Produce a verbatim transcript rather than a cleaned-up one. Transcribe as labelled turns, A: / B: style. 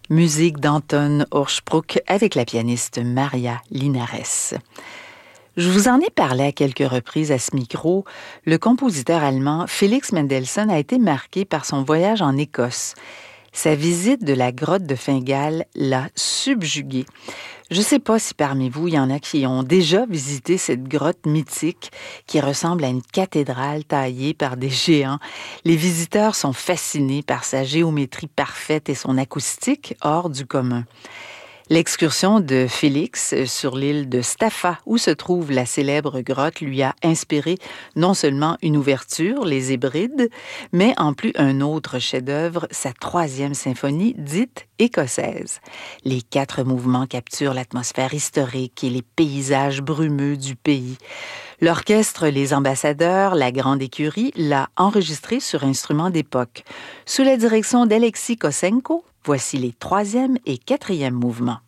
A: Musique d'Anton Urspruch avec la pianiste Maria Linares. Je vous en ai parlé à quelques reprises à ce micro. Le compositeur allemand Felix Mendelssohn a été marqué par son voyage en Écosse. Sa visite de la grotte de Fingal l'a subjugué. Je ne sais pas si parmi vous, il y en a qui ont déjà visité cette grotte mythique qui ressemble à une cathédrale taillée par des géants. Les visiteurs sont fascinés par sa géométrie parfaite et son acoustique hors du commun. L'excursion de Félix sur l'île de Staffa, où se trouve la célèbre grotte, lui a inspiré non seulement une ouverture, les Hébrides, mais en plus un autre chef-d'œuvre, sa troisième symphonie, dite écossaise. Les quatre mouvements capturent l'atmosphère historique et les paysages brumeux du pays. L'orchestre Les Ambassadeurs, la Grande Écurie, l'a enregistré sur instrument d'époque. Sous la direction d'Alexis Kosenko, voici les troisième et quatrième mouvements.